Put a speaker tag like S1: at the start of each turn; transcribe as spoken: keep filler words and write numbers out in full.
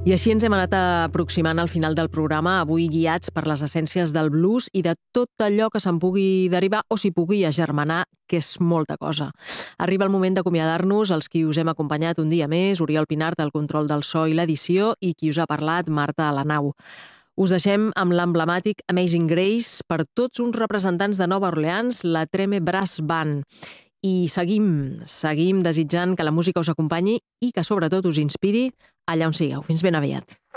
S1: I així ens hem anat aproximant al final del programa, avui guiats per les essències del blues i de tot allò que se'n pugui derivar o s'hi pugui agermanar, que és molta cosa. Arriba el moment d'acomiadar-nos, els qui us hem acompanyat un dia més, Oriol Pinart, al control del so i l'edició, i qui us ha parlat, Marta Alanau. Us deixem amb l'emblemàtic Amazing Grace per tots uns representants de Nova Orleans, la Treme Brass Band. I seguim, seguim desitjant que la música us acompanyi i que sobretot us inspiri allà on sigueu. Fins ben aviat.